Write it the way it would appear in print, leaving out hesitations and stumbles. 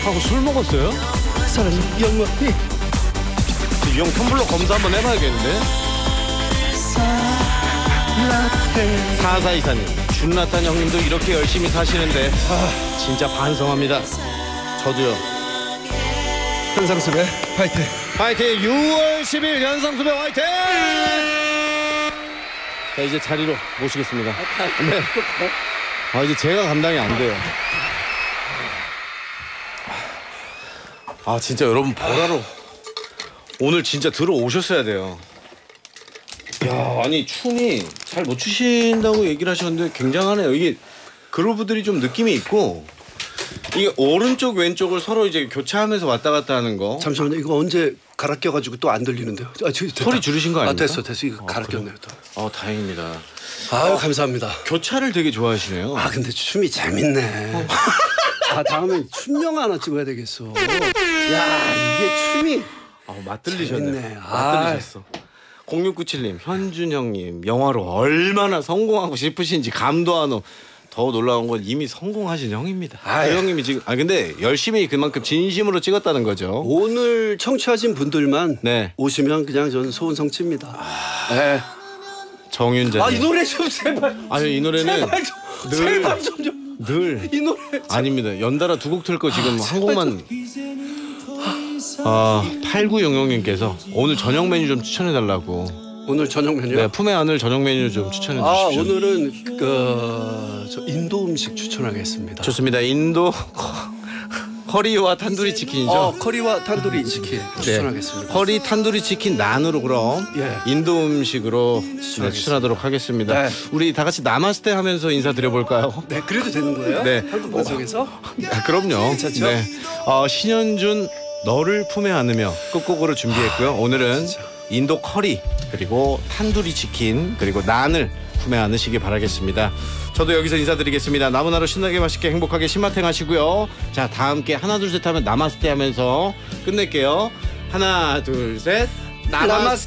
하고 술 먹었어요? 사랑의 영원히. 이 형 텀블러 검사 한번 해봐야겠는데. 사사 이사님, 준라탄 형님도 이렇게 열심히 사시는데 진짜 반성합니다. 저도요. 현상수배 파이팅. 파이팅! 6월 10일 연상수배 화이팅! 자, 이제 자리로 모시겠습니다. 네. 이제 제가 감당이 안 돼요. 진짜 여러분 보라로 오늘 진짜 들어오셨어야 돼요. 야, 아니 춤이 잘 못 추신다고 얘기를 하셨는데 굉장하네요. 이게 그루브들이 좀 느낌이 있고, 이게 오른쪽 왼쪽을 서로 이제 교차하면서 왔다 갔다 하는 거. 잠시만요. 이거 언제 갈아 껴가지고 또 안 들리는데요? 소리 줄이신 거 아닙니까? 됐어. 이거 갈아 꼈네요 또. 다행입니다. 감사합니다. 교차를 되게 좋아하시네요. 근데 춤이 재밌네. 다음엔 춤 영화 하나 찍어야 되겠어. 야, 이게 춤이 맞들리셨네. 맞들리셨어. 0697님, 현준 형님 영화로 얼마나 성공하고 싶으신지 감도 안 오. 더 놀라운 건 이미 성공하신 형입니다. 그 형님이 지금 근데 열심히 그만큼 진심으로 찍었다는 거죠. 오늘 청취하신 분들만 네. 오시면 그냥 저는 소원 성취입니다. 네. 정윤자. 이 노래 좀 제발. 이 노래는 제발 좀. 늘 이 노래 아닙니다. 연달아 두 곡 틀 거 지금 한 곡만. 8900님께서 오늘 저녁 메뉴 좀 추천해 달라고. 오늘 저녁 메뉴? 네, 품의 하늘 저녁 메뉴 좀 추천해 주십시오. 오늘은 저 인도 음식 추천하겠습니다. 좋습니다. 인도 커리와 탄두리 치킨이죠. 커리와 탄두리 치킨 추천하겠습니다. 커리 탄두리 치킨 난으로 그럼 인도 음식으로 추천하도록 하겠습니다. 네. 우리 다 같이 나마스테 하면서 인사드려 볼까요? 네, 그래도 되는 거예요? 네. 한국 방송에서? 그럼요. 괜찮죠? 네. 신현준 너를 품에 안으며 끝곡으로 준비했고요. 오늘은 인도 커리 그리고 탄두리 치킨 그리고 난을 품에 안으시기 바라겠습니다. 저도 여기서 인사드리겠습니다. 남은 하루 신나게 맛있게 행복하게 신마탱 하시고요. 자, 다 함께 하나 둘 셋 하면 나마스테 하면서 끝낼게요. 하나 둘 셋 나마스테.